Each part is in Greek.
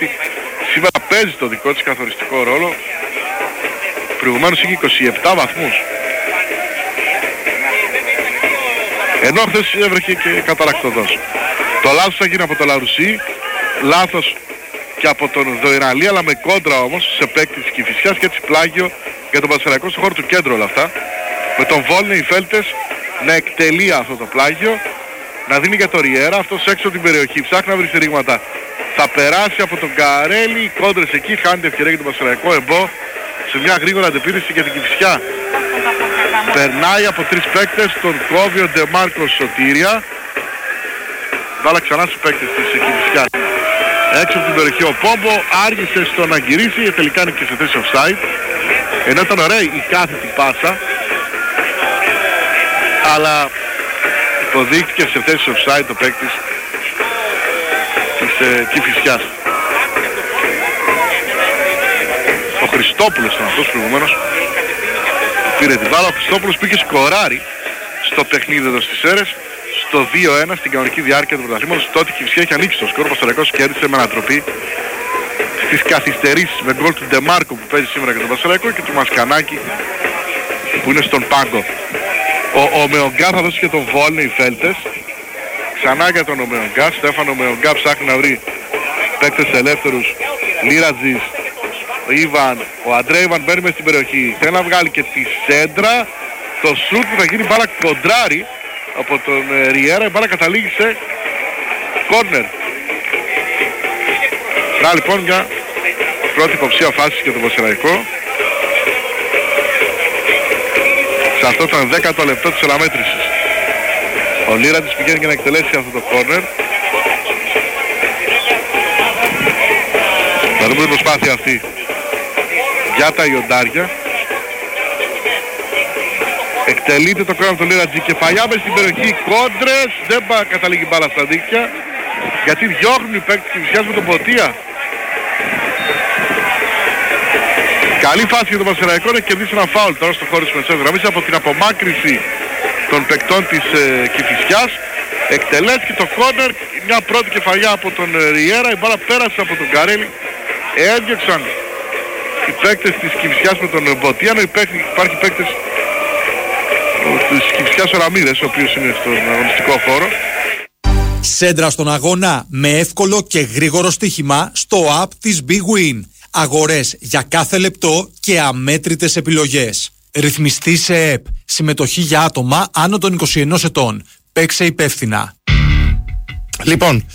γιατί σήμερα παίζει το δικό της καθοριστικό ρόλο. Προηγουμένως είχε 27 βαθμούς. Ενώ χθες έβρεχε και καταρακτοδός. Το λάθος θα γίνει από το Λαρουσί, λάθος και από τον Δοϊραλή, αλλά με κόντρα όμως σε παίκτη της Κηφισιάς και έτσι πλάγιο για τον Πανσεραϊκό στο χώρο του κέντρου όλα αυτά. Με τον Βόλνε οι Φέλτες να εκτελεί αυτό το πλάγιο, να δίνει για το Ριέρα, αυτός έξω από την περιοχή, ψάχνει να βρει στηρίγματα. Θα περάσει από τον Καρέλη, οι κόντρες εκεί, χάνει την ευκαιρία για τον Πανσεραϊκό. Εμπό σε μια γρήγορα αντεπίθεση για την Κηφισιά. Περνάει από τρεις παίκτες, τον κόβει ο Ντεμάρκος Σωτήρια. Βάλα ξανά στους παίκτες της Κηφισιάς. Έξω από την περιοχή ο Πόμπο άργησε στο να γυρίσει, τελικά είναι και σε θέση offside. Ενώ ήταν ωραία η κάθετη πάσα, αλλά υποδείχτηκε σε θέση offside το παίκτης της Κηφισιάς. Ο Χριστόπουλος ήταν αυτός προηγουμένως, πήρε την μπάλα. Ο Χριστόπουλος πήγε σκοράρει στο παιχνίδι εδώ στις Σέρρες, στο 2-1 στην κανονική διάρκεια του πρωταθλήματος. Τότε η Κηφισιά είχε ανοίξει το σκορ, ο Πανσεραϊκός κέρδισε με ανατροπή στις καθυστερήσεις με γκολ του Ντεμάρκο που παίζει σήμερα για τον Πανσεραϊκό και του Μασκανάκη που είναι στον πάγκο. Ο Ομεογκά θα δώσει και τον Βόλνε οι Φέλτες. Ξανά για τον Ομεογκά. Στέφανο Ομεογκά ψάχνει να βρει παίκτες ελεύθερους. Λίρατζης, ο Ιβαν, ο Αντρέιβαν μπαίνει μες στην περιοχή. Θέλει να βγάλει και τη σέντρα. Το σουτ που θα γίνει μπάλα κοντράρι από τον Ριέρα. Η μπάλα καταλήγει σε κόρνερ. Να λοιπόν μια πρώτη υποψία φάση για τον Πανσεραϊκό. Σε αυτό το 10ο λεπτό της αναμέτρησης. Ο Λίρατζης πηγαίνει για να εκτελέσει αυτό το κόρνερ. Θα δούμε την προσπάθεια αυτή για τα Ιοντάρια. Εκτελείται το κόρνερ από τον Λίρατζη. Κεφαλιά μες στην περιοχή, κόντρες. Δεν καταλήγει μπάλα στα δίκτυα, γιατί διώχνουν οι παίκτες της Κηφισιάς με τον Ποτία. Καλή φάση για τον Πανσεραϊκό να κερδίσει ένα φάουλ τώρα στο χώρο της μεσαίας γραμμής από την απομάκρυνση των παικτών της Κηφισιάς. Εκτελέστηκε το κόρνερ, μια πρώτη κεφαλιά από τον Ριέρα, η μπάλα πέρασε από τον Καρέλη. Έδιωξαν οι παίκτες της Κηφισιάς με τον Μποτιάνο. Υπάρχει παίκτες της Κηφισιάς ο Ραμίρες, ο οποίος είναι στον αγωνιστικό χώρο. Σέντρα στον αγώνα με εύκολο και γρήγορο στοίχημα στο app της Big Win. Αγορές για κάθε λεπτό και αμέτρητες επιλογές. Ρυθμιστή σε ΕΠ. Συμμετοχή για άτομα άνω των 21 ετών. Παίξε υπεύθυνα. Λοιπόν,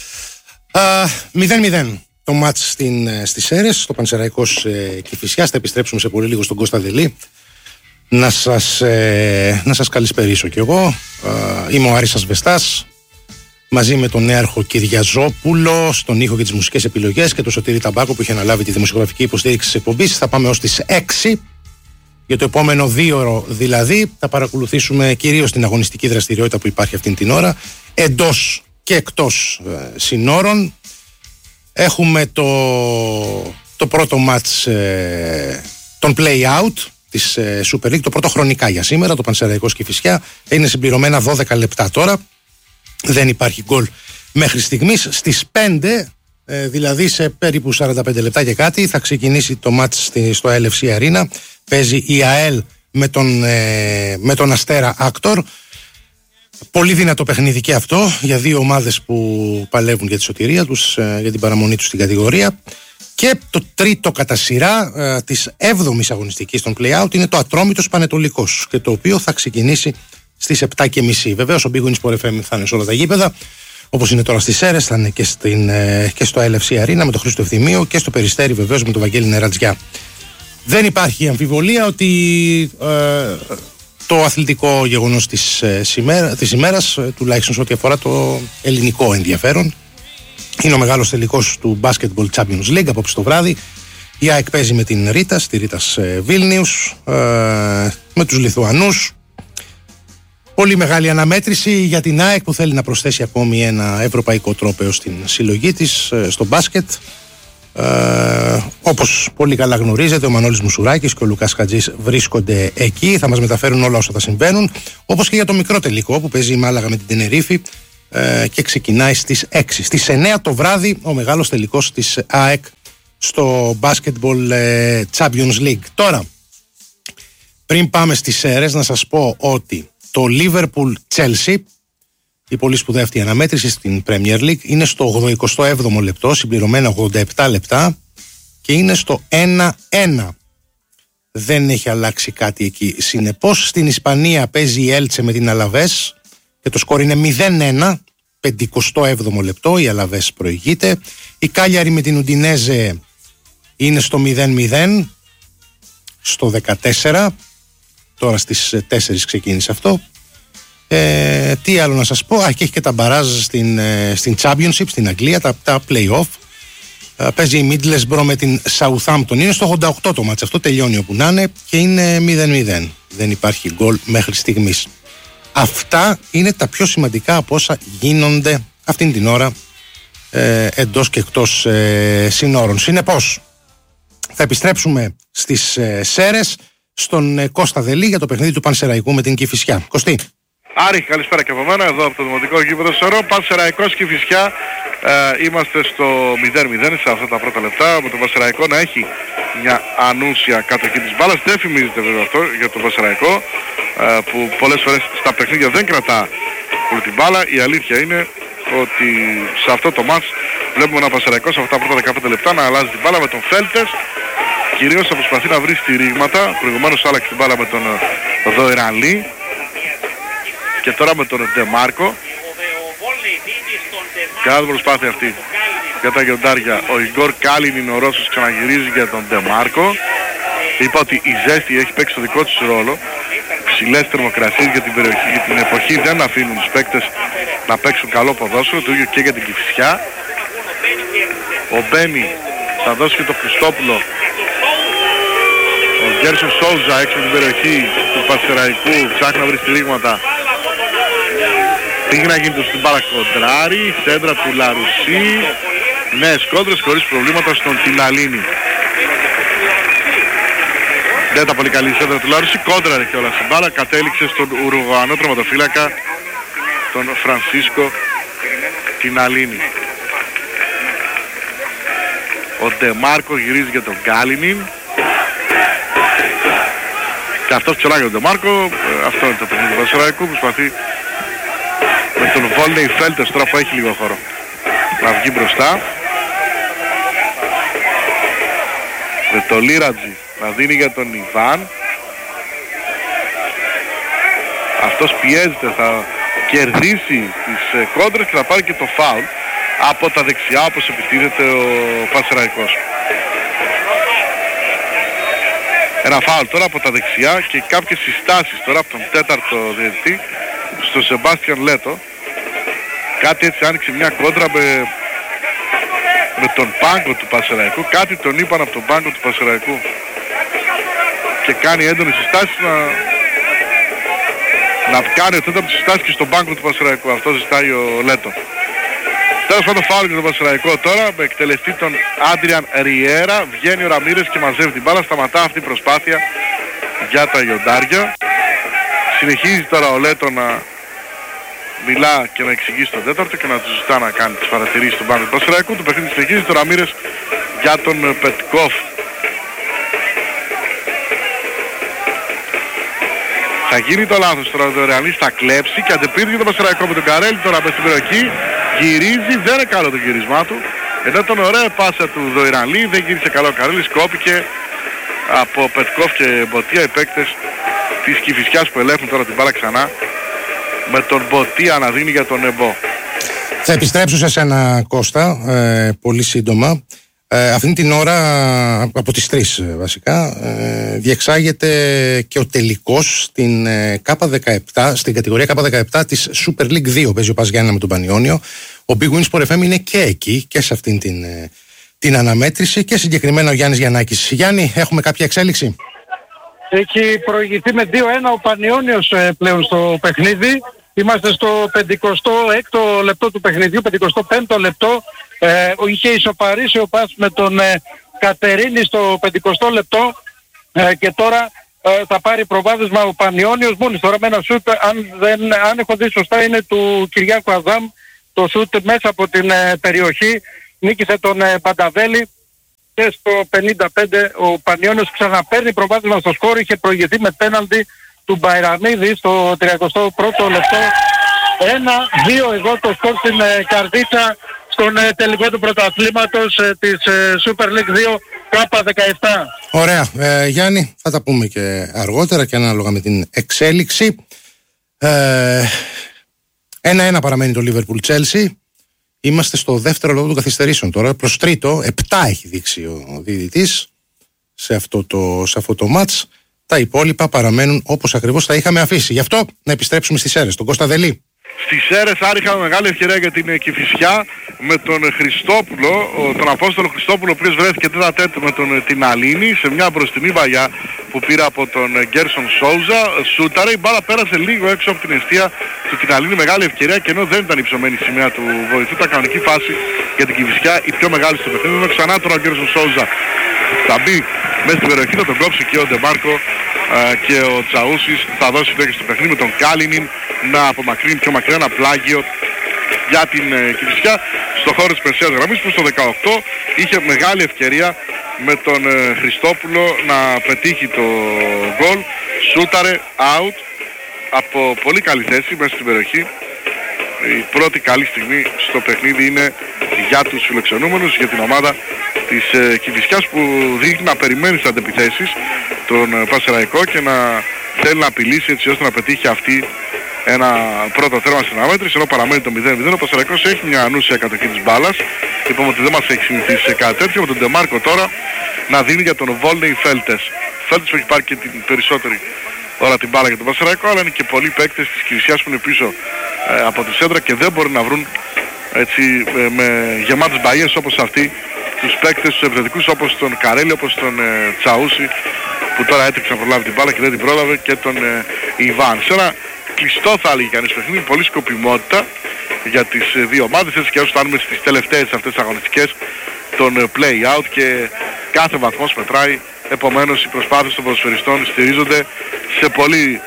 0-0 το μάτς στις Σέρρες, το Πανσεραϊκός Κηφισιάς. Θα επιστρέψουμε σε πολύ λίγο στον Κώστα Δελή. Να σας καλησπερίσω κι εγώ. Είμαι ο Άρης Ασβεστάς, μαζί με τον νέαρχο Κυριαζόπουλο στον ήχο και τις μουσικές επιλογές και τον Σωτήρη Ταμπάκο που είχε αναλάβει τη δημοσιογραφική υποστήριξη της εκπομπής. Θα πάμε ως τις 6. Για το επόμενο 2ωρο δηλαδή θα παρακολουθήσουμε κυρίως την αγωνιστική δραστηριότητα που υπάρχει αυτήν την ώρα, εντός και εκτός συνόρων. Έχουμε το πρώτο μάτς των play-out της Super League, το πρώτο χρονικά για σήμερα, το Πανσεραϊκός Κηφισιά. Είναι συμπληρωμένα 12 λεπτά τώρα. Δεν υπάρχει γκολ μέχρι στιγμής. Στις 5, δηλαδή σε περίπου 45 λεπτά και κάτι, θα ξεκινήσει το μάτς στο LFC Arena. Παίζει η ΑΕΛ με τον Αστέρα Άκτορ. Πολύ δυνατό παιχνίδι και αυτό για δύο ομάδες που παλεύουν για τη σωτηρία τους, για την παραμονή τους στην κατηγορία. Και το τρίτο κατά σειρά της 7ης αγωνιστικής των play-out είναι το Ατρόμητος Πανετολικός, και το οποίο θα ξεκινήσει στις 7.30. Βεβαίως ο Big Win Sport FM θα είναι σε όλα τα γήπεδα, όπως είναι τώρα στις Σέρρες, θα είναι και στο LFC Arena με τον Χρήστο Ευθυμίου και στο Περιστέρι βεβαίως με τον Βαγγέλη Νερατζιά. Δεν υπάρχει αμφιβολία ότι το αθλητικό γεγονός της ημέρας, τουλάχιστον σε ό,τι αφορά το ελληνικό ενδιαφέρον, είναι ο μεγάλος τελικός του Basketball Champions League απόψε το βράδυ. Η ΑΕΚ παίζει με την Ρίτας, τη Ρίτας Βίλνιους, με τους Λιθουανούς. Πολύ μεγάλη αναμέτρηση για την ΑΕΚ που θέλει να προσθέσει ακόμη ένα ευρωπαϊκό τρόπαιο στην συλλογή της στο μπάσκετ. Όπως πολύ καλά γνωρίζετε, ο Μανώλης Μουσουράκης και ο Λουκάς Χατζής βρίσκονται εκεί, θα μας μεταφέρουν όλα όσα θα συμβαίνουν, όπως και για το μικρό τελικό που παίζει η Μάλαγα με την Τενερίφη και ξεκινάει στις 6. Στις 9 το βράδυ ο μεγάλος τελικός της ΑΕΚ στο Basketball Champions League. Τώρα, πριν πάμε στις σέρες, να σας πω ότι το Liverpool Chelsea, η πολύ σπουδαία αυτή αναμέτρηση στην Premier League, είναι στο 87ο λεπτό, συμπληρωμένα 87 λεπτά, και είναι στο 1-1. Δεν έχει αλλάξει κάτι εκεί. Συνεπώς στην Ισπανία παίζει η Έλτσε με την Αλαβές και το σκορ είναι 0-1, 57ο λεπτό, η Αλαβές προηγείται. Η Κάλιαρη με την Ουντινέζε είναι στο 0-0 στο 14, τώρα στις 4 ξεκίνησε αυτό. Τι άλλο να σας πω, και έχει και τα μπαράζ στην Championship στην Αγγλία, τα play-off. Παίζει η Middlesbrough με την Southampton, είναι στο 88 το μάτς, αυτό τελειώνει όπου να είναι και είναι 0-0, δεν υπάρχει γκολ μέχρι στιγμής. Αυτά είναι τα πιο σημαντικά από όσα γίνονται αυτήν την ώρα εντός και εκτός συνόρων. Συνεπώς θα επιστρέψουμε στις σέρες στον Κώστα Δελή για το παιχνίδι του Πανσεραϊκού με την Κηφισιά. Κωστή. Άρη, καλησπέρα και από μένα, εδώ από το Δημοτικό Γήπεδο Σωρό. Πανσεραϊκός Κηφισιά, είμαστε στο 0-0 σε αυτά τα πρώτα λεπτά, με τον Πανσεραϊκό να έχει μια ανούσια κατοχή της μπάλας. Δεν φημίζεται βέβαια αυτό για τον Πανσεραϊκό, που πολλές φορές στα παιχνίδια δεν κρατά όλη την μπάλα. Η αλήθεια είναι ότι σε αυτό το μάτς βλέπουμε ένα Πανσεραϊκό σε αυτά τα πρώτα 15 λεπτά να αλλάζει την μπάλα με τον Φέλτες, κυρίως θα προσπαθεί να βρει στηρίγματα. Προηγουμένως άλλαξε την μπάλα με τον Δοϊρανλή και τώρα με τον Ντεμάρκο. Κατά την προσπάθεια αυτή για τα γιοντάρια, ο Ιγκόρ Κάλινιν, ο Ρώσος, ξαναγυρίζει για τον Ντεμάρκο. Είπα ότι η ζέστη έχει παίξει το δικό της ρόλο. Ψηλές θερμοκρασίες για την περιοχή, για την εποχή δεν αφήνουν τους παίκτες να παίξουν καλό ποδόσφαιρο, το ίδιο και για την Κηφισιά. Ο Μπένι θα δώσει και το Χριστόπουλο. Ο Γκέρσον Σόουζα έξω από την περιοχή του Πανσεραϊκού ψάχνει να βρει στηρίγματα. Πήγε να γίνει το στην μπάλα κοντράρι, σέντρα του Λαρουσί, νέες κόντρες χωρίς προβλήματα στον Τιναλίνη. Δεν ήταν πολύ καλή η σέντρα του Λαρουσί, κόντραρε και όλα στην μπάλα, κατέληξε στον Ουρουγουανό τερματοφύλακα, τον Φρανσίσκο Τιναλίνη. Ο Ντεμάρκο γυρίζει για τον Γκάλινιν. Και αυτός ψηλά για τον Ντεμάρκο, αυτό είναι το παιχνίδι του Πανσεραϊκού, προσπαθεί με τον Βόλνεϊ Φέλτες τώρα που έχει λίγο χώρο να βγει μπροστά. Με το Λίρατζι να δίνει για τον Ιβάν. Αυτός πιέζεται, θα κερδίσει τις κόντρες και θα πάρει και το φάουλ από τα δεξιά όπως επιτίθεται ο Πανσεραϊκός. Ένα φάουλ τώρα από τα δεξιά και κάποιες συστάσεις τώρα από τον τέταρτο διαιτητή στο Σεμπάστιαν Λέτο. Κάτι έτσι άνοιξε μια κόντρα με τον πάγκο του Πανσεραϊκού. Κάτι τον είπαν από τον πάγκο του Πανσεραϊκού και κάνει έντονες συστάσεις να κάνει ο τέταρτος συστάσεις και στον πάγκο του Πανσεραϊκού. Αυτό ζητάει ο Λέτο. Τέλος πάντων φάουλ για τον Πανσεραϊκό τώρα με εκτελεστή τον Άντριαν Ριέρα. Βγαίνει ο Ραμίρες και μαζεύει την μπάλα. Σταματά αυτή η προσπάθεια για τα γιοντάρια. Συνεχίζει τώρα ο Λέτο να μιλά και να εξηγεί στον τέταρτο και να του ζητά να κάνει τις παρατηρήσεις στον πάγκο του Πανσεραϊκού. Το παιχνίδι συνεχίζει, το Ραμίρες για τον Πετκόφ. Θα γίνει το λάθος τώρα, ο Ρεαλής θα κλέψει και αντεπήρει για τον Πανσεραϊκό με τον Καρέλη τώρα μες στην περιοχή. Γυρίζει, δεν είναι καλό το γυρισμά του. Ενώ ήταν ωραία πάσα του Δοϊρανλή, δεν γύρισε καλό ο Καρέλης, κόπηκε από Πετκόφ και Μποτία, οι παίκτες της Κηφισιάς που ελέγχουν τώρα την μπάλα ξανά με τον Μποτία να δίνει για τον Εμπό. Θα επιστρέψω σε σένα, Κώστα, πολύ σύντομα. Αυτήν την ώρα, από τις 3 βασικά, διεξάγεται και ο τελικός στην K17, στην κατηγορία K17 της Super League 2. Παίζει ο Πας Γιάννενα με τον Πανιόνιο. Ο Big Win Sport FM είναι και εκεί και σε αυτήν την αναμέτρηση και συγκεκριμένα ο Γιάννης Γιαννάκης. Γιάννη, έχουμε κάποια εξέλιξη? Έχει προηγηθεί με 2-1 ο Πανιόνιος πλέον στο παιχνίδι. Είμαστε στο 56ο λεπτό του παιχνιδιού, 55ο λεπτό. Είχε ισοπαρίσει ο Πας με τον Κατερίνη στο 50ο λεπτό και τώρα θα πάρει προβάδισμα ο Πανιόνιος μόλις τώρα με ένα σούτ, αν έχω δει σωστά, είναι του Κυριάκου Αδάμ, το σούτ μέσα από την περιοχή, νίκησε τον Πανταβέλη και στο 55 ο Πανιώνιος ξαναπαίρνει προβάδισμα στο σκορ. Είχε προηγηθεί με πέναλτι του Μπαϊραμίδη στο 31ο λεπτό. 1-2 εδώ το σκορ στην Καρδίτσα στον τελικό του πρωταθλήματος της Super League 2 K17. Ωραία. Γιάννη, θα τα πούμε και αργότερα και ανάλογα με την εξέλιξη. 1-1 παραμένει το Liverpool Chelsea. Είμαστε στο δεύτερο λόγο των καθυστερήσεων τώρα. Προς τρίτο, 7 έχει δείξει ο διαιτητής σε αυτό το μάτς. Τα υπόλοιπα παραμένουν όπως ακριβώς τα είχαμε αφήσει. Γι' αυτό να επιστρέψουμε στις Σέρρες, τον Κώστα Δελή. Στις Σέρρες Άρη είχαμε μεγάλη ευκαιρία για την Κηφισιά με τον Χριστόπουλο, τον Απόστολο Χριστόπουλο, ο οποίος βρέθηκε τέτα-τέτ με τον Τιναλίνη σε μια μπροστινή βαγιά που πήρε από τον Γκέρσον Σόουζα. Σούταρε, η μπάλα πέρασε λίγο έξω από την εστία του Τιναλίνη, μεγάλη ευκαιρία, και ενώ δεν ήταν υψωμένη η σημαία του βοηθού, ήταν κανονική φάση για την Κηφισιά, η πιο μεγάλη στο παιχνίδι. Ξανά τώρα ο Γκέρσον Σόουζα θα μπει μέσα στην περιοχή, θα τον κόψει και ο Ντεμάρκο και ο Τσαούσης, θα δώσει συνέχεια στο παιχνίδι με τον Κάλινιν να απομακρύνει πιο μακριά ένα πλάγιο για την Κηφισιά στο χώρο της μεσαίας γραμμής, που στο 18 είχε μεγάλη ευκαιρία με τον Χριστόπουλο να πετύχει το γκολ. Σούταρε out από πολύ καλή θέση μέσα στην περιοχή. Η πρώτη καλή στιγμή στο παιχνίδι είναι για τους φιλοξενούμενους, για την ομάδα της Κηφισιάς, που δείχνει να περιμένει στις αντεπιθέσεις τον Πασεραϊκό και να θέλει να απειλήσει έτσι ώστε να πετύχει αυτή ένα πρώτο τέρμα στην αναμέτρηση, ενώ παραμένει το 0-0. Ο Πασεραϊκός έχει μια ανούσια κατοχή της μπάλας. Είπαμε ότι δεν μας έχει συνηθίσει σε κάτι τέτοιο. Με τον Ντεμάρκο τώρα να δίνει για τον Βόλνεϊ Φέλτες. Φέλτες που έχει πάρει και την περισσότερη ώρα την μπάλα για τον Πασεραϊκό, αλλά είναι και πολλοί παίκτες της Κηφισιάς που είναι πίσω από τη σέντρα και δεν μπορεί να βρουν έτσι με γεμάτες μπαγιές όπως αυτή τους παίκτες τους επιθετικούς, όπως τον Καρέλη, όπως τον Τσαούσι, που τώρα έτρεξε να προλάβει την μπάλα και δεν την πρόλαβε, και τον Ιβάν. Σε ένα κλειστό, θα έλεγε κανείς, παιχνίδι, πολύ σκοπιμότητα για τις δύο ομάδες, έτσι και όσο φτάνουμε στις τελευταίες αυτές τις αγωνιστικές των play-out και κάθε βαθμός μετράει. Επομένως οι προσπάθειες των ποδοσφαιριστών στηρίζονται σε πολύ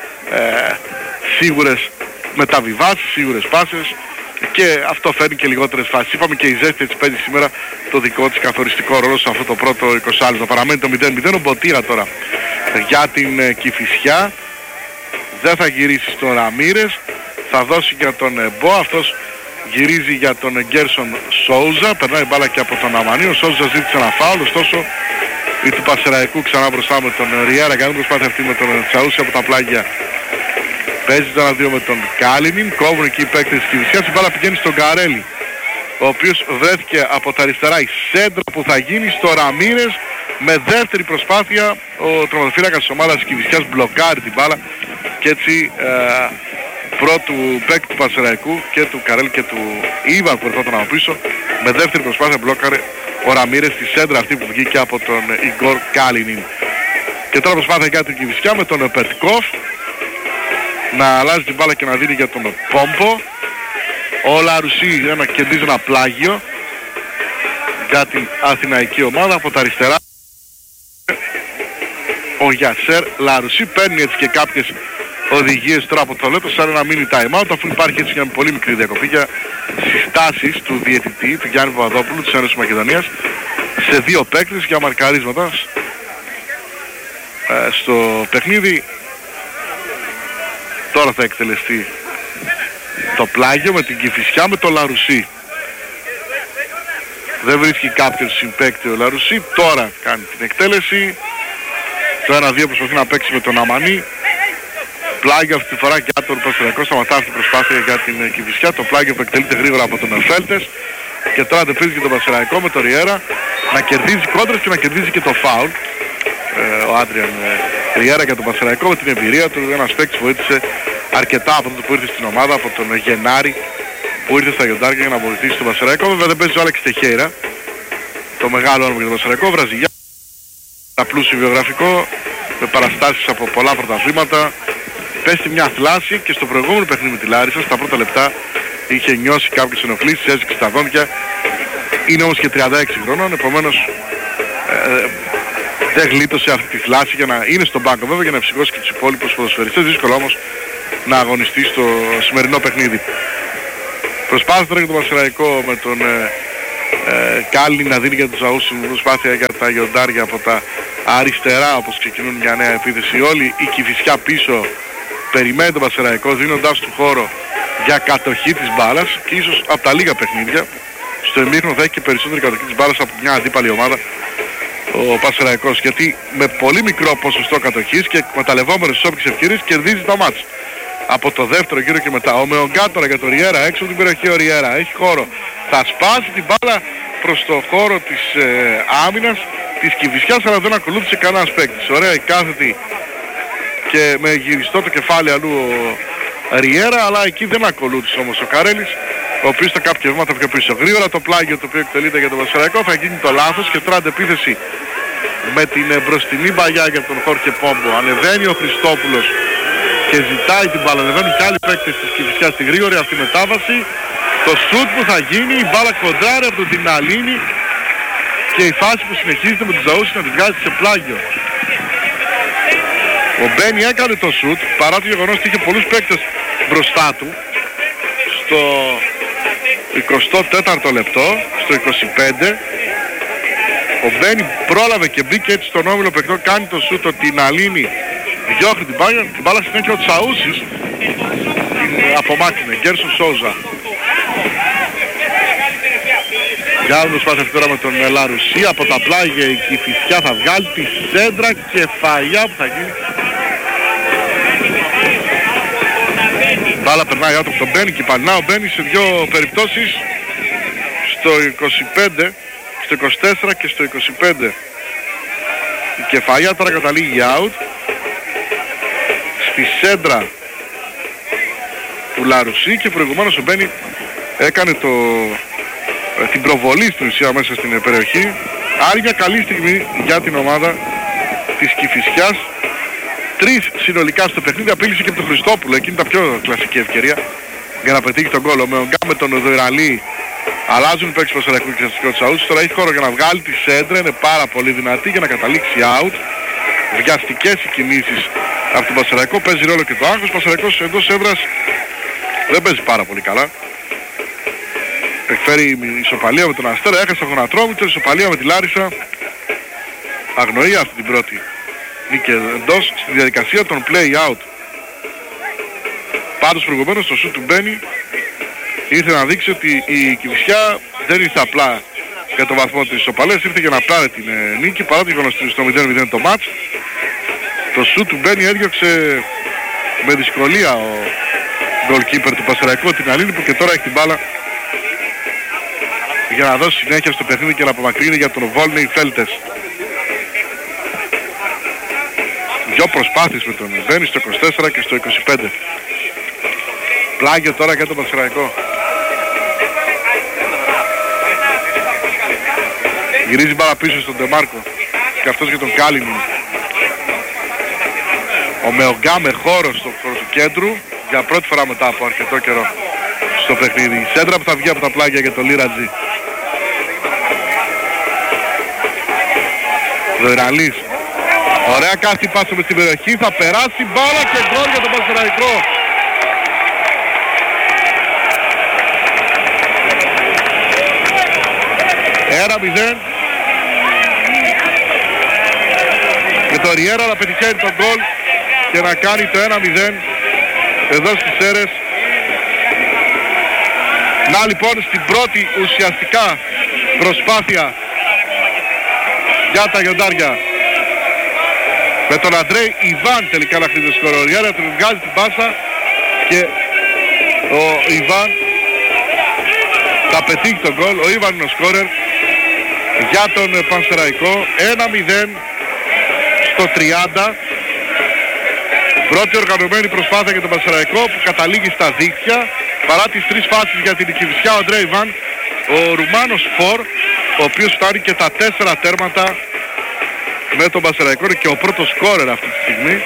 σίγουρες μεταβιβάσεις, σίγουρες πάσες, και αυτό φέρνει και λιγότερες φάσεις. Είπαμε και η ζέστη έτσι παίζει σήμερα το δικό της καθοριστικό ρόλο σε αυτό το πρώτο 20 λεπτό. Παραμένει το 0-0. Ο Μποτίρα τώρα για την Κηφισιά δεν θα γυρίσει στον Ραμίρες, θα δώσει για τον Μπο, αυτός γυρίζει για τον Γκέρσον Σόουζα, περνάει μπάλα και από τον Αμανί. Ο Σόουζα ζήτησε ένα φάουλ, ωστόσο η του Πασεραϊκού ξανά μπροστά με τον Ριέρα, κάνει προσπάθεια αυτή με τον Τσαούσι από τα πλάγια. Παίζει το 1-2 με τον Κάλινιν, κόβουν εκεί οι παίκτες της Κηφισιάς, η μπάλα πηγαίνει στον Καρέλη, ο οποίος βρέθηκε από τα αριστερά, η σέντρα που θα γίνει στο Ραμίρες. Με δεύτερη προσπάθεια ο τροματοφύλακας της ομάδας της Κηφισιάς μπλοκάρει την μπάλα και έτσι πρώτου παίκτη του Πασεραϊκού και του Καρέλ και του Ήβαν που ερχόταν από πίσω, με δεύτερη προσπάθεια μπλόκαρε ο Ραμίρες στη σέντρα αυτή που βγήκε από τον Ιγκόρ Κάλινιν. Και τώρα προσπάθεια για την Κηφισιά με τον Πετκόφ να αλλάζει την μπάλα και να δίνει για τον Πόμπο. Ο Λαρουσί κερδίζει ένα πλάγιο για την αθηναϊκή ομάδα από τα αριστερά. Ο Γιασέρ Λαρουσί παίρνει έτσι και κάποιες οδηγίες τώρα από το λεπτό σαν ένα mini time out, αφού υπάρχει έτσι μια πολύ μικρή διακοπή για συστάσεις του διαιτητή, του Γιάννη Παπαδόπουλου της Ένωσης Μακεδονίας, σε δύο παίκτες για μαρκαρίσματα στο παιχνίδι. Τώρα θα εκτελεστεί το πλάγιο με την Κηφισιά με το Λαρουσί. Δεν βρίσκει κάποιον συμπαίκτη ο Λαρουσί, τώρα κάνει την εκτέλεση. Το 1-2 προσπαθεί να παίξει με τον Αμανί. Πλάγιο αυτή τη φορά για τον Πασεραϊκό, σταματά αυτή την προσπάθεια για την Κηφισιά. Το πλάγιο που εκτελείται γρήγορα από τον Εφέλτες. Και τώρα αντεπίζει και τον Πασεραϊκό με τον Ριέρα να κερδίζει κόντρες και να κερδίζει και το φάουλ. Ο Άντριαν Ριέρα για τον Πασεραϊκό με την εμπειρία του. Ένας παίκτης βοήθησε αρκετά από τότε που ήρθε στην ομάδα, από τον Γενάρη που ήρθε στα Γιοντάρια για να βοηθήσει τον Πασεραϊκό. Βέβαια δεν παίζει ο Άλεξ Τεχέιρα, το μεγάλο όνομα για τον Πασεραϊκό, Βραζιλιά. Ένα πλούσιο βιογραφικό με παραστάσεις από πολλά πρωταθλήματα. Πέστη μια θλάση και στο προηγούμενο παιχνίδι με τη Λάρισα, στα πρώτα λεπτά είχε νιώσει κάποιες ενοχλήσεις, έζηξε στα δόντια. Είναι όμως και 36 χρονών, επομένως δεν γλίτωσε αυτή τη θλάση για να είναι στον πάγκο βέβαια για να ψυχώσει και τους υπόλοιπους ποδοσφαιριστές. Δύσκολο όμως να αγωνιστεί στο σημερινό παιχνίδι. Προσπάθησε τώρα για τον Πασεραϊκό με τον Κάλλη να δίνει για τους Ζαούς προσπάθεια για τα Γιοντάρια από τα αριστερά, όπως ξεκινούν μια νέα επίθεση όλοι. Η Κηφισιά πίσω περιμένει τον Πασεραϊκό δίνοντάς του χώρο για κατοχή της μπάλας και ίσως από τα λίγα παιχνίδια στο ημίχρονο θα έχει και περισσότερη κατοχή της μπάλας από μια αντίπαλη ομάδα ο Πασεραϊκός, γιατί με πολύ μικρό ποσοστό κατοχής και εκμεταλλευόμενος τις όποιες ευκαιρίες κερδίζει το μάτς. Από το δεύτερο γύρο και μετά ο Μεογκάτορα για το Ριέρα, έξω από την περιοχή ο Ριέρα έχει χώρο, θα σπάσει την μπάλα προς το χώρο της άμυνας της Κηφισιάς, αλλά δεν ακολούθησε κανένας παίκτης. Ωραία η κάθετη και με γυριστό το κεφάλι αλλού ο Ριέρα, αλλά εκεί δεν ακολούθησε όμως ο Καρέλης, ο οποίος στα κάποια βήματα πιο πίσω. Γρήγορα το πλάγιο το οποίο εκτελείται για τον Πασεραϊκό θα γίνει το λάθος και τώρα αντεπίθεση με την μπροστινή μπαγιά για τον Χόρχε Πόμπο. Ανεβαίνει ο Χριστόπουλος και ζητάει την μπάλα. Ανεβαίνουν και άλλοι παίκτες της Κηφισιάς στη γρήγορη αυτή μετάβαση. Το σουτ που θα γίνει, η μπάλα κοντράρει από τον Τιναλίνη και η φάση που συνεχίζεται με τους Ζαούσι να τη βγάζει σε πλάγιο. Ο Μπένι έκανε το σουτ παρά το γεγονός ότι είχε πολλούς παίκτες μπροστά του στο 24ο λεπτό, στο 25. Ο Μπένι πρόλαβε και μπήκε έτσι στον όμιλο παικτών, κάνει το σουτ, ο Τιναλίνη διώχνει την μπάλα συνέχεια ο Τσαούσης την απομάκρυνε, Γκέρσον Σόουζα. Για άλλο προσπάθεια τώρα με τον Λαρουσί, από τα πλάγια η Κηφισιά θα βγάλει τη σέντρα κεφαλιά που θα γίνει. Μπάλα περνάει άτομο από τον Μπένι και παννά ο Μπένι σε δύο περιπτώσεις, στο 25, στο 24 και στο 25. Η κεφαλιά τώρα καταλήγει out. Στη σέντρα του Λαρουσί και προηγουμένως ο Μπένι έκανε την προβολή στην ουσία μέσα στην περιοχή. Άλλη μια καλή στιγμή για την ομάδα της Κηφισιάς. Τρεις συνολικά στο παιχνίδι, απείλησε και από τον Χριστόπουλο, εκείνη τα πιο κλασική ευκαιρία για να πετύχει τον γκολ. Ο Μεογκά με τον Δοϊραλή αλλάζουν οι παίκτες Πασεραϊκού και αστικό Τσαούτς. Τώρα έχει χώρο για να βγάλει τη σέντρα, είναι πάρα πολύ δυνατή για να καταλήξει out. Βιαστικές οι κινήσεις από τον Πασεραϊκό, παίζει ρόλο και το άγχος. Ο Πασεραϊκός εντός έδρας δεν παίζει πάρα πολύ καλά. Εκφέρει ισοπαλία με τον Αστέρα, έχασε τον Ατρόμητο, ισοπαλία με τη Λάρισα. Αγνοεί αυτή την πρώτη νίκη εντός στη διαδικασία των play-out. Πάντως προηγουμένως το σουτ του Μπένι ήρθε να δείξει ότι η Κηφισιά δεν ήρθε απλά για το βαθμό της ισοπαλίας, ήρθε για να πάρει την νίκη παρά το γεγονός στο 0-0 το μάτς. Το σουτ του Μπένι έδιωξε με δυσκολία ο goalkeeper του Πασεραϊκού, την Αλήνη, που και τώρα έχει την μπάλα για να δώσει συνέχεια στο παιχνίδι και να απομακρύνει για τον Βόλνεϊ Φέλτες. Δυο προσπάθειες με τον Μπένι στο 24 και στο 25. Πλάγιο τώρα για τον Πασεραϊκό. Γυρίζει μπάλα πίσω στον Ντεμάρκο και αυτός για τον Κάλινιν. Ο Μεογκά με χώρο στο χώρο του κέντρου για πρώτη φορά μετά από αρκετό καιρό στο παιχνίδι. Η σέντρα που θα βγει από τα πλάγια για τον Λίρατζι. Δοϊραλής. Ωραία κάθη πάσο με στην περιοχή, θα περάσει μπάλα και γκολ για τον Πασεραϊκό. Ένα 0. Και το Ριέρα να πετυχαίνει τον γκολ και να κάνει το 1-0 εδώ στις Σέρρες. Να λοιπόν στην πρώτη ουσιαστικά προσπάθεια για τα Γιοντάρια. Με τον Αντρέι Ιβάν τελικά να χτίσει το σκορ. Ο Ριέρα του βγάζει την πάσα και ο Ιβάν θα πετύχει τον γκολ. Ο Ιβάν είναι ο σκόρερ για τον Πανσεραϊκό. 1-0 στο 30. Πρώτη οργανωμένη προσπάθεια για τον Πανσεραϊκό που καταλήγει στα δίκτυα. Παρά τις τρεις φάσεις για την Κηφισιά, ο Αντρέι Ιβάν, ο Ρουμάνος Φορ, ο οποίος φτάνει και τα 4 τέρματα με τον Πασεραϊκό και ο πρώτος σκόρερ αυτή τη στιγμή.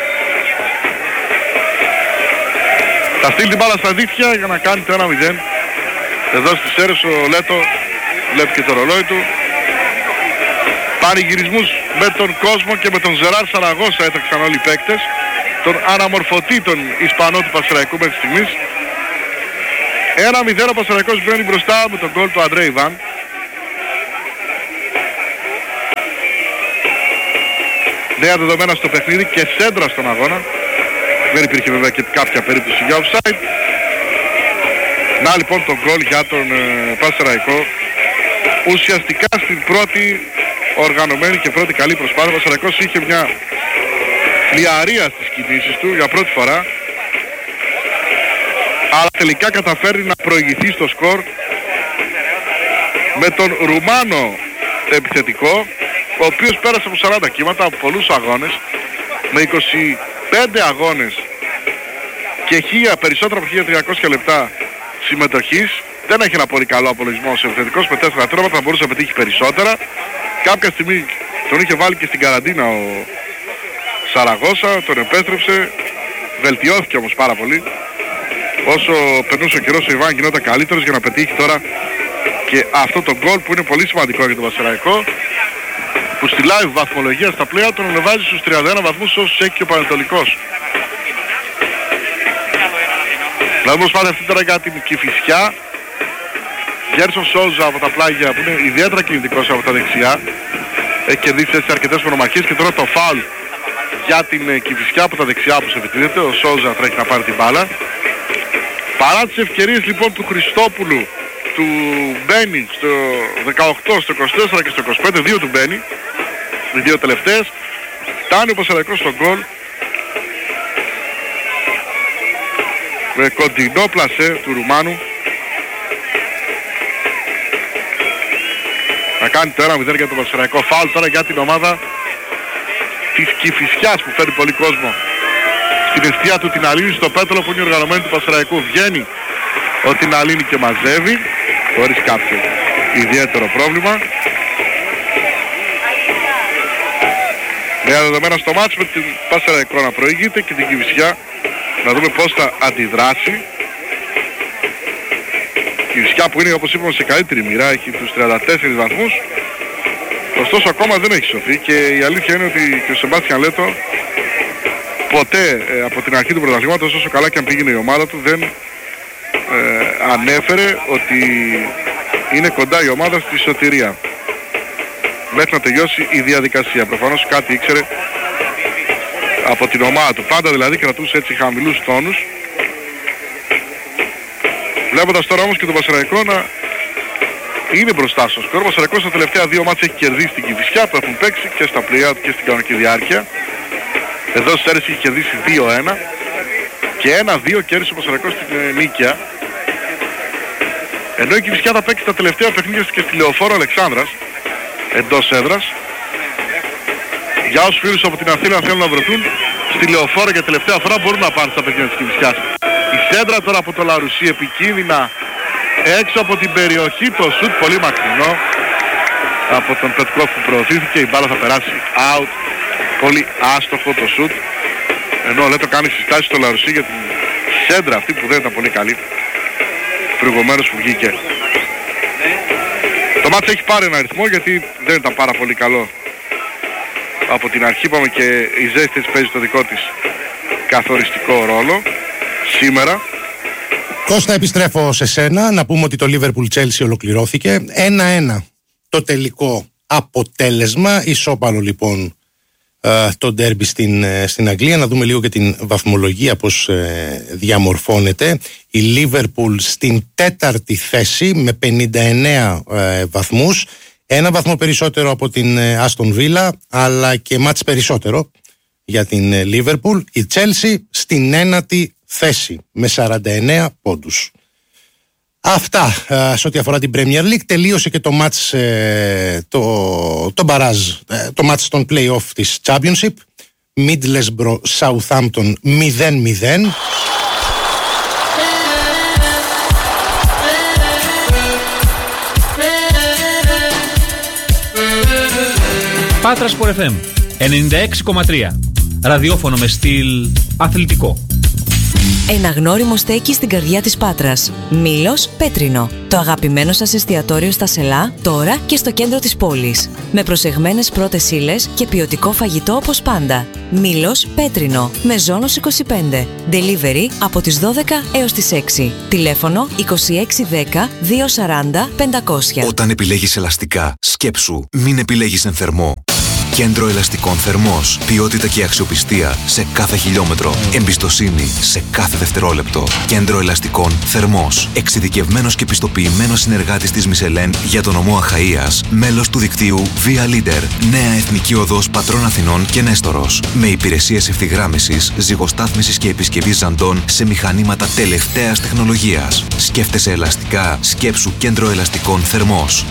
Θα στείλει την μπάλα στα δίχτυα για να κάνει το 1-0. Εδώ στις Σέρρες ο Λέτο βλέπει και το ρολόι του. Πάρει γυρισμούς με τον κόσμο και με τον Ζεράρ Σαραγώσα έταξαν όλοι οι παίκτες. Τον αναμορφωτή τον Ισπανό του Πασεραϊκού μέχρι στιγμής. 1-0 ο Πασεραϊκός μπαίνει μπροστά με τον γκολ του Αντρέι Ιβάν. Νέα δεδομένα στο παιχνίδι και σέντρα στον αγώνα. Δεν υπήρχε βέβαια και κάποια περίπτωση για offside. Να λοιπόν το γκολ για τον Πανσεραϊκό. Ουσιαστικά στην πρώτη οργανωμένη και πρώτη καλή προσπάθεια ο Πανσεραϊκός είχε μια φλιαρία στις κινήσεις του για πρώτη φορά, αλλά τελικά καταφέρει να προηγηθεί στο σκορ με τον Ρουμάνο επιθετικό, ο οποίος πέρασε από 40 κύματα, από πολλούς αγώνες, με 25 αγώνες και περισσότερα από 1.300 λεπτά συμμετοχής. Δεν έχει ένα πολύ καλό απολογισμό σε επιθετικός, με 4 τρώματα θα μπορούσε να πετύχει περισσότερα. Κάποια στιγμή τον είχε βάλει και στην καραντίνα ο Σαραγώσα, τον επέστρεψε, βελτιώθηκε όμως πάρα πολύ. Όσο περνούσε ο καιρός ο Ιβάν γινόταν καλύτερος για να πετύχει τώρα και αυτό το γκολ που είναι πολύ σημαντικό για τον Πανσεραϊκό, που στη live βαθμολογία στα πλοία τον ανεβάζει στους 31 βαθμούς όσους έχει και ο Πανετολικός. Δηλαδή προσπάθεια αυτή τώρα για την Κηφισιά. Γέρσον Σόουζα από τα πλάγια που είναι ιδιαίτερα κινητικός από τα δεξιά. Έχει κερδίσει έτσι αρκετές μονομαχίες και τώρα το φάουλ για την Κηφισιά από τα δεξιά που σε επιτρέπεται. Ο Σόουζα τρέχει να πάρει την μπάλα. Παρά τις ευκαιρίες λοιπόν του Χριστόπουλου, του Μπένι στο 18, στο 24 και στο 25, δύο του Μπένι, οι δύο τελευταίες, φτάνει ο Πανσεραϊκός στον γκολ με κοντινό πλασέ του Ρουμάνου να κάνει το 1-0 για τον Πανσεραϊκό. Φάουλ τώρα για την ομάδα της Κηφισιάς που φέρνει πολύ κόσμο στην εστία του Τιναλίνη, στο πέταλο που είναι οργανωμένη του Πανσεραϊκού. Βγαίνει ο Τιναλίνη και μαζεύει χωρίς κάποιο ιδιαίτερο πρόβλημα. Νέα δεδομένα στο μάτς με την Πανσεραϊκό να προηγείται και την Κηφισιά να δούμε πώς θα αντιδράσει. Η Κηφισιά που είναι, όπως είπαμε, σε καλύτερη μοίρα, έχει τους 34 βαθμούς, ωστόσο ακόμα δεν έχει σωθεί και η αλήθεια είναι ότι και ο Σεμπάστιαν Λέτο ποτέ από την αρχή του πρωταθλήματος, όσο καλά και αν πήγαινε η ομάδα του, δεν ανέφερε ότι είναι κοντά η ομάδα στη σωτηρία μέχρι να τελειώσει η διαδικασία. Προφανώς κάτι ήξερε από την ομάδα του, πάντα δηλαδή κρατούσε έτσι χαμηλούς τόνους, βλέποντας τώρα όμως και τον Πανσεραϊκό να είναι μπροστά στο σκορ. Ο Πανσεραϊκός στα τελευταία δύο μάτς έχει κερδίσει την Κηφισιά που έχουν παίξει και στα play-out και στην κανονική διάρκεια. Εδώ στις Σέρες έχει κερδίσει 2-1 και 1-2 κέρδισε ο Πανσεραϊκός στην Νίκαια. Ενώ η Κηφισιά θα παίξει τα τελευταία παιχνίδια και στη Λεωφόρο Αλεξάνδρας εντός έδρας. Για όσους φίλους από την Αθήνα θέλουν να βρεθούν στη Λεωφόρο για τελευταία φορά μπορούν να πάνε στα παιχνίδια της Κηφισιάς. Η σέντρα τώρα από το Λαρουσί επικίνδυνα έξω από την περιοχή, το σουτ πολύ μακρινό από τον Πετκόφ που προωθήθηκε, η μπάλα θα περάσει out, πολύ άστοχο το σουτ, ενώ Λέτο κάνει συστάσεις στο Λαρουσί για την σέντρα αυτή που δεν ήταν πολύ καλή προηγουμένως που βγήκε. Το μάτς έχει πάρει ένα αριθμό γιατί δεν ήταν πάρα πολύ καλό από την αρχή, είπαμε, και η ζέστη της παίζει το δικό της καθοριστικό ρόλο σήμερα. Κώστα, επιστρέφω σε σένα. Να πούμε ότι το Liverpool Chelsea ολοκληρώθηκε 1-1 το τελικό αποτέλεσμα, ισόπαλο λοιπόν το ντέρμπι στην Αγγλία. Να δούμε λίγο και την βαθμολογία πώς διαμορφώνεται. Η Liverpool στην 4η θέση με 59 βαθμούς, ένα βαθμό περισσότερο από την Aston Villa, αλλά και μάτς περισσότερο για την Liverpool. Η Chelsea στην 9η θέση με 49 πόντους. Αυτά σε ό,τι αφορά την Premier League. Τελείωσε και το μάτς, το μπαράζ, το μάτς των play-off της Championship. Middlesbrough Southampton 0-0. Πάτρα Sport FM 96,3. Ραδιόφωνο με στυλ αθλητικό. Ένα γνώριμο στέκει στην καρδιά της Πάτρας. Μήλος Πέτρινο. Το αγαπημένο σας εστιατόριο στα Σελά, τώρα και στο κέντρο της πόλης. Με προσεγμένες πρώτες ύλες και ποιοτικό φαγητό όπως πάντα. Μήλος Πέτρινο. Με Ζώνος 25. Delivery από τις 12 έως τις 6. Τηλέφωνο 2610 240 500. Όταν επιλέγεις ελαστικά, σκέψου, μην επιλέγεις εν θερμό. Κέντρο Ελαστικών Θερμός. Ποιότητα και αξιοπιστία σε κάθε χιλιόμετρο. Εμπιστοσύνη σε κάθε δευτερόλεπτο. Κέντρο Ελαστικών Θερμός. Εξειδικευμένος και πιστοποιημένος συνεργάτης της Μισελέν για τον νομό Αχαΐας. Μέλος του δικτύου Via Leader. Νέα Εθνική Οδός Πατρών Αθηνών και Νέστορος. Με υπηρεσίες ευθυγράμμισης, ζυγοστάθμισης και επισκευής ζαντών σε μηχανήματα τελευταίας τεχνολογίας. Σκέφτεσαι ελαστικά, σκέψου Κέντρο Ελαστικών Θερμός.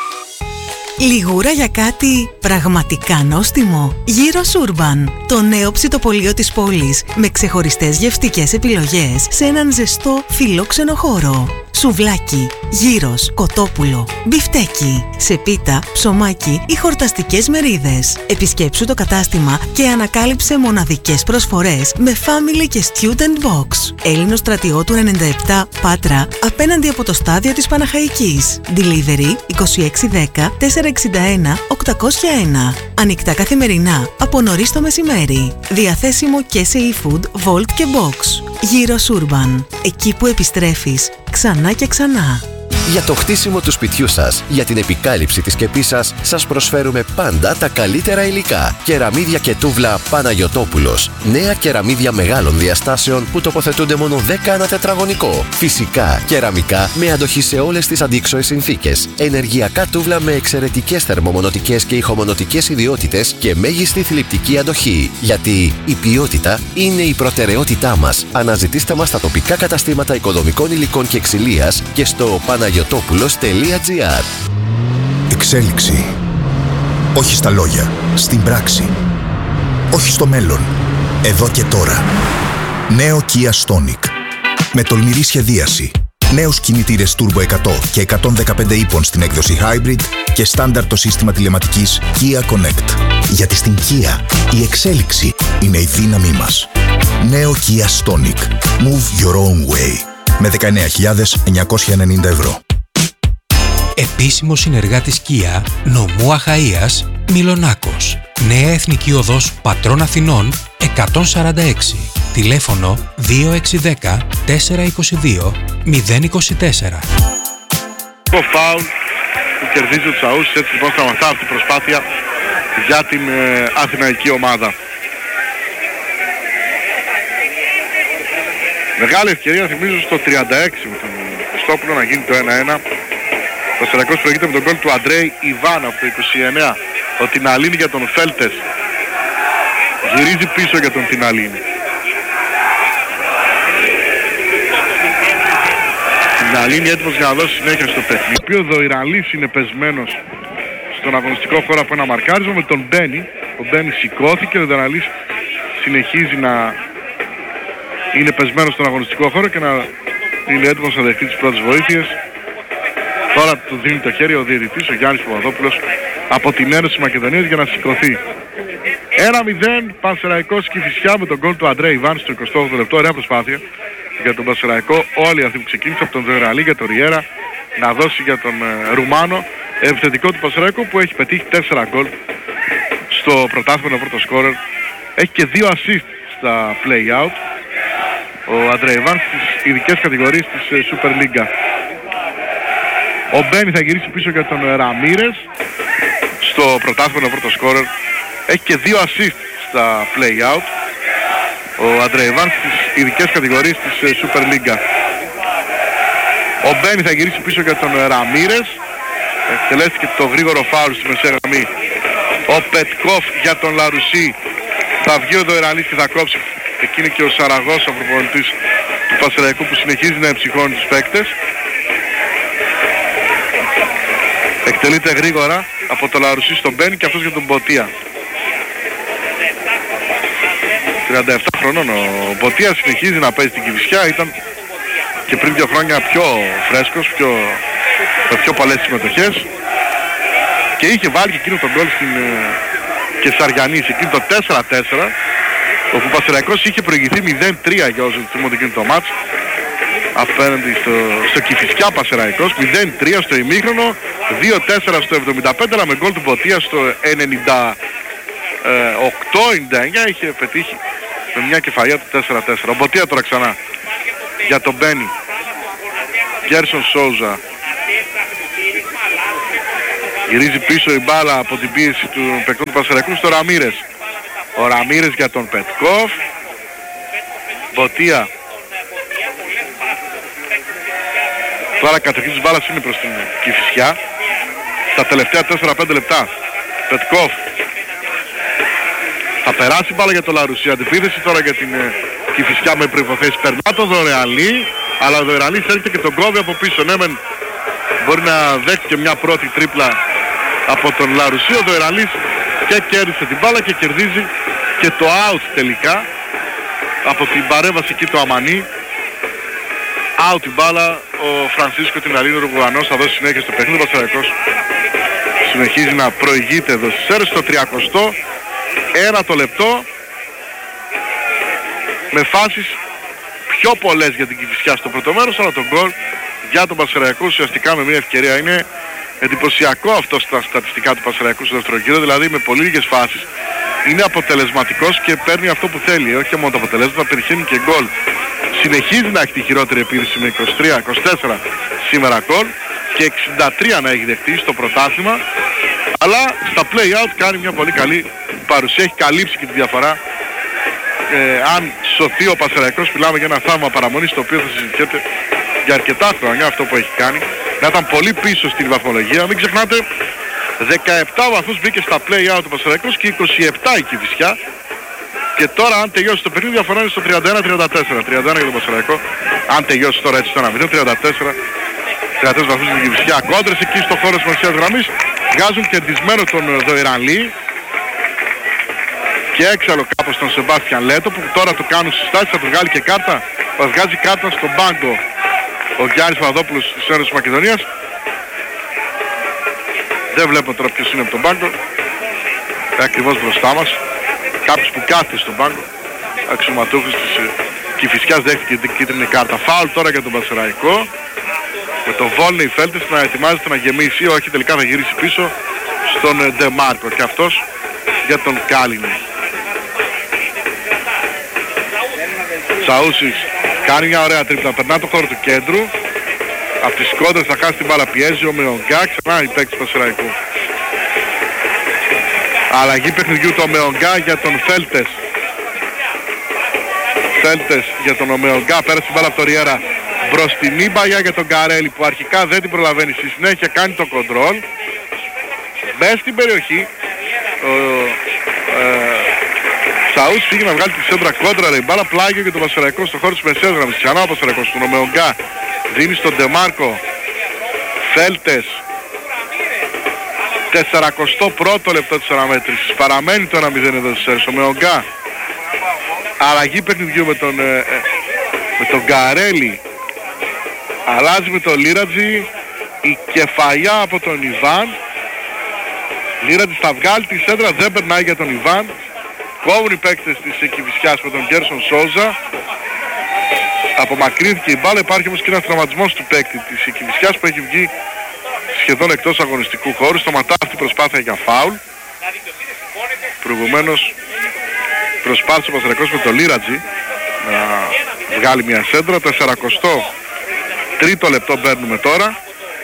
Λιγούρα για κάτι πραγματικά νόστιμο. Γύρος Urban, το νέο ψητοπωλείο της πόλης με ξεχωριστές γευστικές επιλογές σε έναν ζεστό φιλόξενο χώρο. Σουβλάκι, γύρος, κοτόπουλο, μπιφτέκι, σε πίτα, ψωμάκι ή χορταστικές μερίδες. Επισκέψου το κατάστημα και ανακάλυψε μοναδικές προσφορές με family και student box. Έλληνος στρατιώτου 97 Πάτρα, απέναντι από το στάδιο της Παναχαϊκής. Delivery 2610 461 801. Ανοιχτά καθημερινά από νωρίς το μεσημέρι. Διαθέσιμο και σε e-food, Volt και Box. Γύρος Urban, εκεί που επιστρέφεις ξανά και ξανά. Για το χτίσιμο του σπιτιού σας, για την επικάλυψη της σκεπής σας, σας προσφέρουμε πάντα τα καλύτερα υλικά. Κεραμίδια και τούβλα Παναγιωτόπουλος. Νέα κεραμίδια μεγάλων διαστάσεων που τοποθετούνται μόνο 10 ανά τετραγωνικό. Φυσικά, κεραμικά με αντοχή σε όλες τις αντίξωες συνθήκες. Ενεργειακά τούβλα με εξαιρετικές θερμομονωτικές και ηχομονωτικές ιδιότητες και μέγιστη θλιπτική αντοχή. Γιατί η ποιότητα είναι η προτεραιότητά μας. Αναζητήστε μας στα τοπικά καταστήματα οικοδομικών υλικών και ξυλίας και στο panagiotopulos.gr. Εξέλιξη. Όχι στα λόγια, στην πράξη. Όχι στο μέλλον, εδώ και τώρα. Νέο Kia Stonic. Με τολμηρή σχεδίαση. Νέους κινητήρες Turbo 100 και 115 ύπων στην έκδοση Hybrid και στάνταρ το σύστημα τηλεματικής Kia Connect. Γιατί στην Kia η εξέλιξη είναι η δύναμή μας. Νέο Kia Stonic. Move your own way. Με 19.990 ευρώ. Επίσημος συνεργάτης Kia, νομού Αχαΐας, Μιλονάκος. Νέα Εθνική Οδός Πατρών Αθηνών 146. Τηλέφωνο 2610 422 024. Το φάουλ που κερδίζει ο Τσαούσης, έτσι λοιπόν σταματά αυτή η προσπάθεια για την αθηναϊκή ομάδα. Μεγάλη ευκαιρία, θυμίζω, στο 36 με τον Χριστόπουλο να γίνει το 1-1. Ο Σερακός προηγείται με τον γκολ του Αντρέι Ιβάν από το 29. Ο Τιναλίνη για τον Φέλτες. Γυρίζει πίσω για τον Τιναλίνη. Τιναλίνη έτοιμος για να δώσει συνέχεια στο παιχνίδι. Ο Δοϊραλής είναι πεσμένος στον αγωνιστικό χώρο από ένα μαρκάρισμα με τον Μπένι. Ο Μπένι σηκώθηκε, ο Δοϊραλής συνεχίζει να είναι πεσμένος στον αγωνιστικό χώρο και να είναι έτοιμος να δεχτεί τις πρώτες βοήθειες. Τώρα του δίνει το χέρι ο διαιτητής, ο Γιάννης Παπαδόπουλος, από την Ένωση Μακεδονίας για να σηκωθεί. 1-0, Πανσεραϊκός Κηφισιά με τον γκολ του Αντρέ Ιβάν στο 28 λεπτό. Ωραία προσπάθεια για τον Πανσεραϊκό. Όλοι αυτοί που ξεκίνησαν από τον Δοϊραλή για τον Ριέρα να δώσει για τον Ρουμάνο. Επιθετικό του Πανσεραϊκού που έχει πετύχει 4 γκολ στο πρωτάθλημα, πρώτο σκόρερ. Έχει και 2 assist στα play-out. Ο Αντρέ Ιβάν στις ειδικές κατηγορίες της Super League. Ο Μπένι θα γυρίσει πίσω για τον Ραμίρες στο πρωτάθλημα, πρώτο σκόρερ. Έχει και 2 assist στα play-out. Ο Αντρέ Ιβάν στις ειδικές κατηγορίες της Super League. Ο Μπένι θα γυρίσει πίσω για τον Ραμίρες. Εκτελέστηκε το γρήγορο φάουλ στη μεσαία γραμμή. Ο Πετκόφ για τον Λαρουσί. Θα βγει ο Δοϊραλής και θα κόψει. Εκείνη και ο Σαραγός, ο προπονητής του Πανσεραϊκού, που συνεχίζει να εμψυχώνει τους παίκτες. Εκτελείται γρήγορα από το Λαρουσί στον Μπένι και αυτός για τον Μποτία. 37 χρονών ο Μποτία συνεχίζει να παίζει την Κηφισιά. Ήταν και πριν 2 χρόνια πιο φρέσκος, με πιο πολλές συμμετοχές. Και είχε βάλει και εκείνο τον γκολ στην Κεσαριανή, εκείνο το 4-4. Όπου ο Πανσεραϊκός είχε προηγηθεί 0-3 για όσους θυμούνται εκείνο το μάτς. Απέναντι στο Κηφισιά Πανσεραϊκός, 0-3 στο ημίχρονο, 2-4 στο 75, αλλά με γκολ του Μποτία στο 98-99 είχε πετύχει με μια κεφαλιά του 4-4. Ο Μποτία τώρα ξανά για τον Μπένι. Γκέρσον Σόουζα. Γυρίζει πίσω η μπάλα από την πίεση του παικτού του Πανσεραϊκού στο Ραμίρες. Ο Ραμίρες για τον Πετκόφ. Μποτία. Τώρα κατοχή της μπάλας είναι προς την Κηφισιά. Στα τελευταία 4-5 λεπτά. Πετκόφ. Θα περάσει η μπάλα για το Λαρουσί. Αντιπίθεση τώρα για την Κηφισιά με προϋποθέσεις. Περνά το Δωρεαλή. Αλλά ο Δωρεαλής έρχεται και τον κόβει από πίσω. Ναι, μπορεί να δέχτηκε μια πρώτη τρίπλα από τον Λαρουσί. Ο Δωρεαλής και κέρδισε την μπάλα και κερδίζει και το out τελικά από την παρέμβαση εκεί του Αμανί. Out την μπάλα. Ο Φρανσίσκο Τιναρίνο Ρουγουανός θα δώσει συνέχεια στο παιχνίδι. Ο Πανσεραϊκός συνεχίζει να προηγείται εδώ στις αίρες στο 30ο. Ένα το λεπτό με φάσεις πιο πολλές για την Κηφισιά στο πρώτο μέρος, αλλά τον γκολ για τον Πανσεραϊκό ουσιαστικά με μια ευκαιρία. Είναι εντυπωσιακό αυτό στα στατιστικά του Πανσεραϊκού στο δεύτερο γύρο, δηλαδή με πολύ λίγες φάσεις είναι αποτελεσματικός και παίρνει αυτό που θέλει, όχι μόνο το αποτελέσμα, πετυχαίνει και γκολ. Συνεχίζει να έχει τη χειρότερη επίδυση με 23-24 σήμερα γκολ και 63 να έχει δεχτεί στο πρωτάθλημα, αλλά στα play-out κάνει μια πολύ καλή παρουσία, έχει καλύψει και τη διαφορά. Αν σωθεί ο Πανσεραϊκός, μιλάμε για ένα θαύμα παραμονής το οποίο θα συζητιέται για αρκετά χρόνια αυτό που έχει κάνει, να ήταν πολύ πίσω στην βαθμολογία. Μην ξεχνάτε, 17 βαθμούς μπήκε στα play-out του Πανσεραϊκός και 27 η Κηφισιά, και τώρα αν τελειώσει το παιχνίδι διαφορά είναι στο 31-34. 31 για τον Πανσεραϊκό, αν τελειώσει τώρα έτσι στο 1-0, 34 βαθμούς για την Κηφισιά. Κόντρες εκεί στο χώρο της μεσαίας γραμμής, βγάζουν κερδισμένο τον Δοϊρανλή και έξαλλο κάπως τον Σεμπάστιαν Λέτο, που τώρα του κάνουν συστάσεις, θα του βγάλει και κάρτα, θα βγάζει κάρτα στον πάγκο ο Γιάννης Παπαδόπουλος της Ένωσης Μακεδονίας. Δεν βλέπω τώρα ποιος είναι από τον πάγκο, ακριβώς μπροστά μας, κάποιος που κάθεται στον πάγκο, αξιωματούχος της Κηφισιάς, δέχτηκε την κίτρινη κάρτα. Φάουλ τώρα για τον Πανσεραϊκό, με τον Βόλνεϊ Φέλτες να ετοιμάζεται να γεμίσει, όχι τελικά θα γυρίσει πίσω στον Ντεμάρκο, και αυτός για τον Κάλινη. Σαούσης κάνει μια ωραία τρίπλα, περνά το χώρο του κέντρου, από τις κόντρες θα χάσει την μπάλα, πιέζει ο Μεογκά, ξανά η παίκτης του Πανσεραϊκού. Αλλαγή παιχνιδιού το Μεογκά για τον Φέλτες. Φέλτες για τον Μεογκά, πέρασε την μπάλα από το Ριέρα μπροστινή μπαγιά για τον Καρέλη, που αρχικά δεν την προλαβαίνει, στη συνέχεια κάνει το κοντρόλ μέσα στην περιοχή. Σαούς φύγει να βγάλει τη σέντρα κόντρα, ρε, μπάλα πλάγιο για τον Πανσεραϊκό στο χώρο της μεσαίας γραμμής. Ξανά ο Πανσεραϊκός στον Ομεογκά, δίνει στον Ντεμάρκο. Φέλτες, 41ο λεπτό της αναμέτρησης, παραμένει το 1-0 εδώ στις αίρες. Ομεογκά, αλλαγή παιχνιδιού με τον Γκαρέλη, αλλάζει με τον Λίρατζι, η κεφαλιά από τον Ιβάν. Λίρατζι θα βγάλει τη σέντρα, δεν περνάει για τον Ιβάν. Κόβουν οι παίκτες της Κηφισιάς με τον Γκέρσον Σόζα. Απομακρύνθηκε η μπάλα, υπάρχει όμως και ένας τραυματισμός του παίκτη της Κηφισιάς που έχει βγει σχεδόν εκτός αγωνιστικού χώρου. Σταματά αυτή η προσπάθεια για φάουλ. Προηγουμένως προσπάθησε ο Πανσεραϊκός με τον Λίρατζι να βγάλει μια σέντρα. 43ο λεπτό μπαίνουμε τώρα.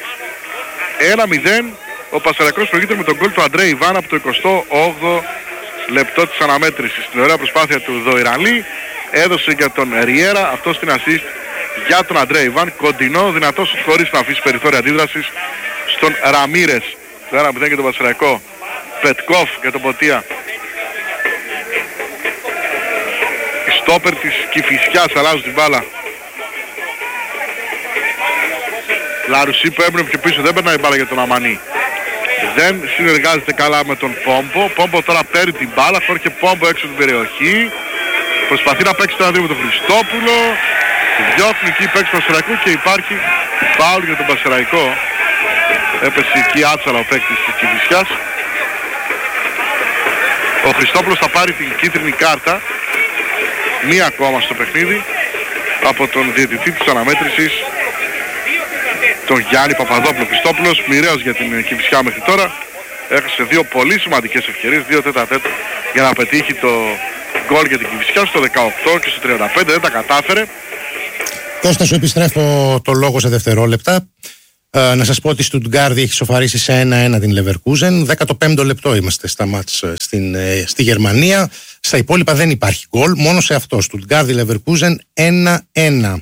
1-0. Ο Πανσεραϊκός προηγείται με τον γκολ του Αντρέ Ιβάν από το 28ο λεπτό της αναμέτρησης. Στην ωραία προσπάθεια του Δοϊρανλή έδωσε για τον Ριέρα, αυτό στην assist για τον Αντρέ Ιβάν. Κοντινό, δυνατός χωρίς να αφήσει περιθώρια αντίδρασης στον Ραμίρες. Το 1-0 για τον Πανσεραϊκό. Πετκόφ για τον Ποτία. Η στόπερ της Κηφισιάς αλλάζουν την μπάλα. Λαρουσί που έμπαινε πιο πίσω, δεν περνάει η μπάλα για τον Αμανί. Δεν συνεργάζεται καλά με τον Πόμπο. Πόμπο τώρα παίρνει την μπάλα, χωρί και Πόμπο έξω την περιοχή. Προσπαθεί να παίξει το 1-2 με τον Χριστόπουλο. Διώχνει εκεί η παίξη του Πανσεραϊκού και υπάρχει φάουλ για τον Πανσεραϊκό. Έπεσε εκεί άτσαλα ο παίκτης της Κηφισιάς. Ο Χριστόπουλος θα πάρει την κίτρινη κάρτα, μία ακόμα στο παιχνίδι, από τον διαιτητή της αναμέτρησης, τον Γιάννη Παπαδόπουλο. Χριστόπουλος μοιραίος για την Κηφισιά μέχρι τώρα. Έχασε δύο πολύ σημαντικές ευκαιρίες, 2 τέτα-τέτ για να πετύχει το γκολ για την Κηφισιά στο 18 και στο 35. Δεν τα κατάφερε. Κώστα, σου επιστρέφω το λόγο σε δευτερόλεπτα. Να σας πω ότι η Στουτγκάρδη έχει σοφαρίσει σε 1-1 την Leverkusen. 15ο λεπτό είμαστε στα μάτς στη Γερμανία. Στα υπόλοιπα δεν υπάρχει γκολ, μόνο σε αυτό. Στουτγκάρδη Leverkusen 1-1.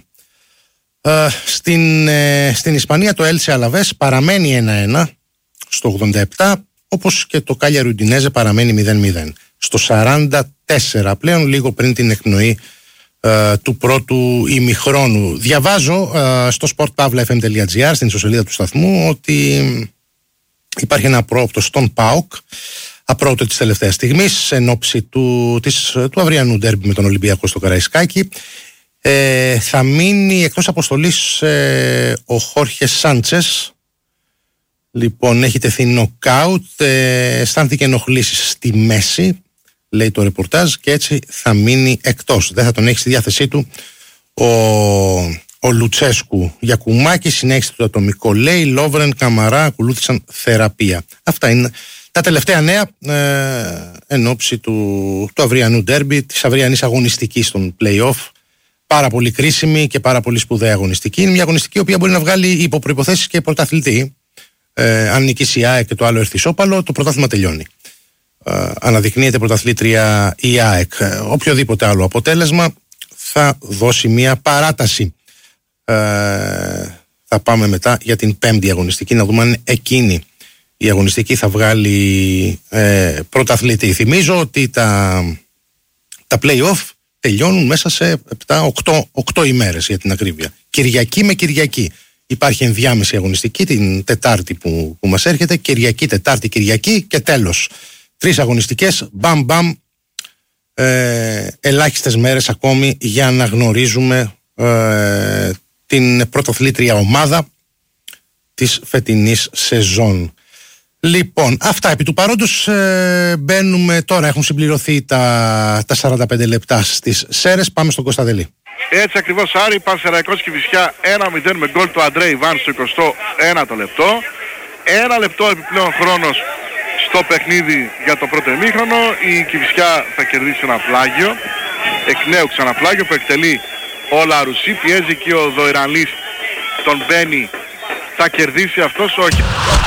Στην Ισπανία το Έλσε Αλαβές παραμένει 1-1 στο 87, όπως και το Κάλιαρι Ουντινέζε παραμένει 0-0. Στο 44 πλέον, λίγο πριν την εκπνοή του πρώτου ημιχρόνου. Διαβάζω στο sportpavlafm.gr, στην ιστοσελίδα του σταθμού, ότι υπάρχει ένα απρόοπτο στον ΠΑΟΚ, απρόοπτο της τελευταίας στιγμής, εν ώψη του αυριανού ντέρμπι με τον Ολυμπιακό στο Καραϊσκάκι. Θα μείνει εκτός αποστολής ο Χόρχε Σάντσες. Λοιπόν, έχει τεθεί νοκάουτ, αισθάνθηκε ενοχλήσεις στη μέση, λέει το ρεπορτάζ, και έτσι θα μείνει εκτός. Δεν θα τον έχει στη διάθεσή του ο Λουτσέσκου. Γιακουμάκη συνέχισε το ατομικό, λέει. Λόβρεν, Καμαρά ακολούθησαν θεραπεία. Αυτά είναι τα τελευταία νέα εν ώψη του αυριανού ντέρμπι, της αυριανής αγωνιστικής των play-off. Πάρα πολύ κρίσιμη και πάρα πολύ σπουδαία αγωνιστική. Είναι μια αγωνιστική η οποία μπορεί να βγάλει υπό προϋποθέσεις και πρωταθλητή. Αν νικήσει η ΑΕΚ και το άλλο έρθει ισόπαλο, το πρωτάθλημα τελειώνει. Αναδεικνύεται πρωταθλήτρια η ΑΕΚ. Οποιοδήποτε άλλο αποτέλεσμα θα δώσει μια παράταση. Θα πάμε μετά για την 5η αγωνιστική, να δούμε αν εκείνη η αγωνιστική θα βγάλει πρωταθλητή. Θυμίζω ότι τα play-off τελειώνουν μέσα σε 8 ημέρες για την ακρίβεια. Κυριακή με Κυριακή. Υπάρχει ενδιάμεση αγωνιστική την Τετάρτη που μας έρχεται, Κυριακή, Τετάρτη, Κυριακή και τέλος. 3 αγωνιστικές, μπαμ μπαμ, ελάχιστες μέρες ακόμη για να γνωρίζουμε την πρωτοθλήτρια ομάδα της φετινής σεζόν. Λοιπόν, αυτά επί του παρόντος. Μπαίνουμε τώρα, έχουν συμπληρωθεί τα 45 λεπτά στις Σέρρες. Πάμε στον Κωνσταντελή. Έτσι ακριβώς, Άρη, Πανσεραϊκός Κηφισιά 1-0 με γκολ του Αντρέ Ιβάν στο 21ο λεπτό. 1 λεπτό επιπλέον χρόνος στο παιχνίδι για το πρώτο ημίχρονο. Η Κηφισιά θα κερδίσει ένα πλάγιο, εκ νέου ξαναπλάγιο που εκτελεί ο Λαρουσί. Πιέζει και ο Δοϊρανλής τον μπαίνει, θα κερδίσει αυτός, όχι.